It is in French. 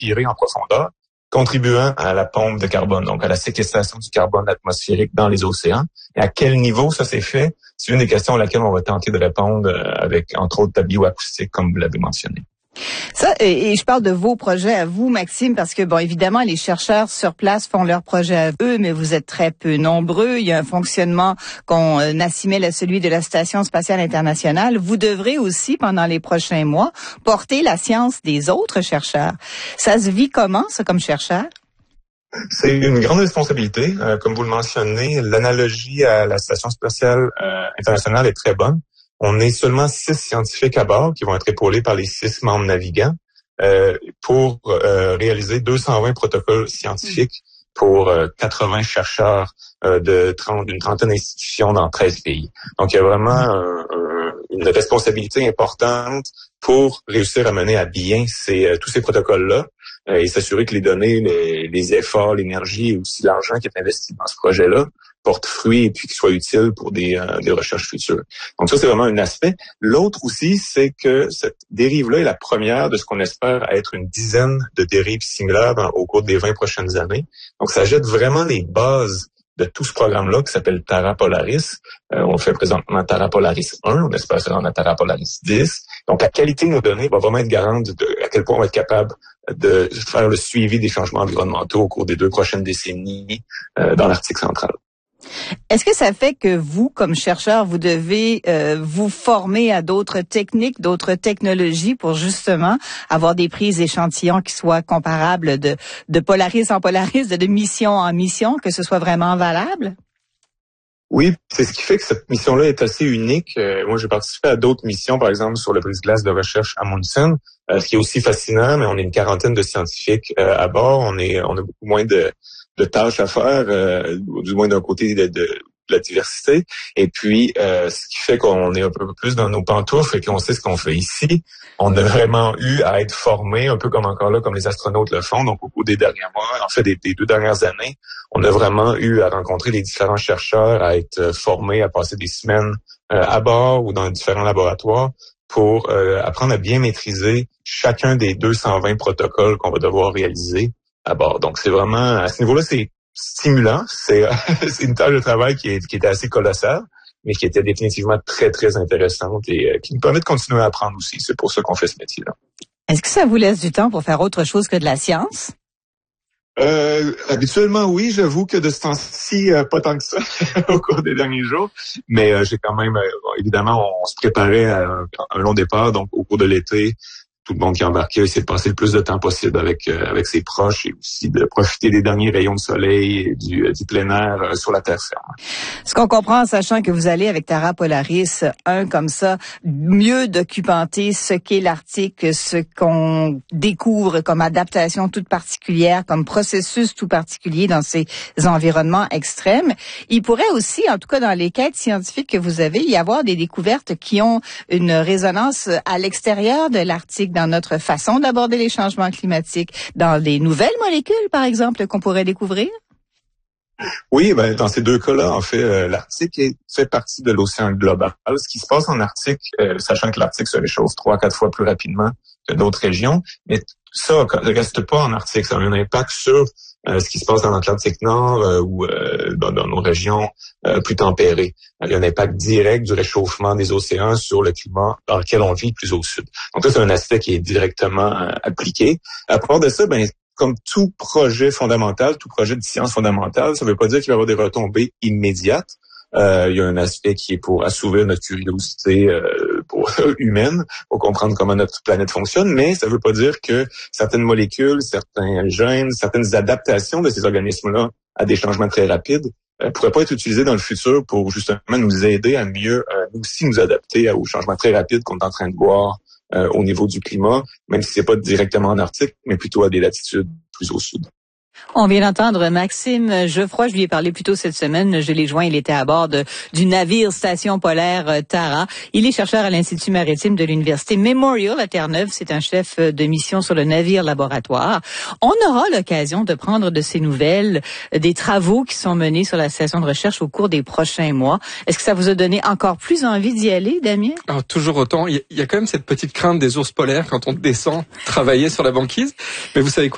respirer en profondeur, contribuant à la pompe de carbone, donc à la séquestration du carbone atmosphérique dans les océans. Et à quel niveau ça s'est fait? C'est une des questions à laquelle on va tenter de répondre avec, entre autres, la bioacoustique, comme vous l'avez mentionné. Ça, et je parle de vos projets à vous, Maxime, parce que, bon, évidemment, les chercheurs sur place font leurs projets à eux, mais vous êtes très peu nombreux. Il y a un fonctionnement qu'on assimile à celui de la Station spatiale internationale. Vous devrez aussi, pendant les prochains mois, porter la science des autres chercheurs. Ça se vit comment, ça, comme chercheur? C'est une grande responsabilité. Comme vous le mentionnez, l'analogie à la Station spatiale internationale est très bonne. On est seulement 6 scientifiques à bord qui vont être épaulés par les 6 membres navigants pour réaliser 220 protocoles scientifiques pour 80 chercheurs d'une trentaine d'institutions dans 13 pays. Donc, il y a vraiment une responsabilité importante pour réussir à mener à bien tous ces protocoles-là et s'assurer que les données, les efforts, l'énergie et aussi l'argent qui est investi dans ce projet-là porte fruit et puis qu'il soit utile pour des recherches futures. Donc ça, c'est vraiment un aspect. L'autre aussi, c'est que cette dérive-là est la première de ce qu'on espère être une dizaine de dérives similaires au cours des 20 prochaines années. Donc ça jette vraiment les bases de tout ce programme-là qui s'appelle Terra Polaris. On fait présentement Terra Polaris 1, on espère se rendre à Terra Polaris 10. Donc la qualité de nos données va vraiment être garante à quel point on va être capable de faire le suivi des changements environnementaux au cours des 2 prochaines décennies dans l'Arctique central. Est-ce que ça fait que vous, comme chercheur, vous devez vous former à d'autres techniques, d'autres technologies pour justement avoir des prises d'échantillons qui soient comparables de Polaris en Polaris, de mission en mission, que ce soit vraiment valable? Oui, c'est ce qui fait que cette mission-là est assez unique. Moi, j'ai participé à d'autres missions, par exemple, sur le brise-glace de recherche Amundsen, ce qui est aussi fascinant, mais on est une quarantaine de scientifiques à bord. On a beaucoup moins de tâches à faire, du moins d'un côté de la diversité. Et puis, ce qui fait qu'on est un peu plus dans nos pantoufles et qu'on sait ce qu'on fait ici. On a vraiment eu à être formés, un peu comme encore là, comme les astronautes le font. Donc, au cours des derniers mois, en fait, des 2 dernières années, on a vraiment eu à rencontrer les différents chercheurs, à être formés, à passer des semaines à bord ou dans différents laboratoires pour apprendre à bien maîtriser chacun des 220 protocoles qu'on va devoir réaliser à bord. Donc, c'est vraiment, à ce niveau-là, c'est stimulant. C'est une tâche de travail qui était assez colossale, mais qui était définitivement très, très intéressante et qui nous permet de continuer à apprendre aussi. C'est pour ça qu'on fait ce métier-là. Est-ce que ça vous laisse du temps pour faire autre chose que de la science? Habituellement, oui. J'avoue que de ce temps-ci, pas tant que ça au cours des derniers jours. Mais j'ai quand même, évidemment, on se préparait à un long départ. Donc, au cours de l'été, tout le monde qui embarquait essaie de passer le plus de temps possible avec ses proches et aussi de profiter des derniers rayons de soleil et du plein air sur la terre ferme. Ce qu'on comprend en sachant que vous allez avec Terra Polaris 1 comme ça, mieux documenter ce qu'est l'Arctique, ce qu'on découvre comme adaptation toute particulière, comme processus tout particulier dans ces environnements extrêmes. Il pourrait aussi, en tout cas dans les quêtes scientifiques que vous avez, y avoir des découvertes qui ont une résonance à l'extérieur de l'Arctique, dans notre façon d'aborder les changements climatiques, dans des nouvelles molécules, par exemple, qu'on pourrait découvrir? Oui, dans ces 2 cas-là, en fait, l'Arctique fait partie de l'océan global. Ce qui se passe en Arctique, sachant que l'Arctique se réchauffe 3 à 4 fois plus rapidement que d'autres régions, mais ça ne reste pas en Arctique. Ça a un impact sur ce qui se passe dans l'Atlantique Nord ou dans nos régions plus tempérées. Il y a un impact direct du réchauffement des océans sur le climat dans lequel on vit plus au sud. Donc ça, c'est un aspect qui est directement appliqué. À part de ça, comme tout projet fondamental, tout projet de science fondamentale, ça ne veut pas dire qu'il va y avoir des retombées immédiates. Il y a un aspect qui est pour assouvir notre curiosité humaine, pour comprendre comment notre planète fonctionne, mais ça ne veut pas dire que certaines molécules, certains gènes, certaines adaptations de ces organismes-là à des changements très rapides pourraient pas être utilisées dans le futur pour justement nous aider à mieux nous aussi nous adapter aux changements très rapides qu'on est en train de voir au niveau du climat, même si c'est pas directement en Arctique, mais plutôt à des latitudes plus au sud. On vient d'entendre Maxime Geoffroy, je lui ai parlé plus tôt cette semaine, je l'ai joint, il était à bord du navire Station polaire Tara. Il est chercheur à l'Institut maritime de l'Université Memorial à Terre-Neuve, c'est un chef de mission sur le navire laboratoire. On aura l'occasion de prendre de ses nouvelles, des travaux qui sont menés sur la station de recherche au cours des prochains mois. Est-ce que ça vous a donné encore plus envie d'y aller, Damien? Alors, toujours autant. Il y a quand même cette petite crainte des ours polaires quand on descend travailler sur la banquise. Mais vous savez quoi?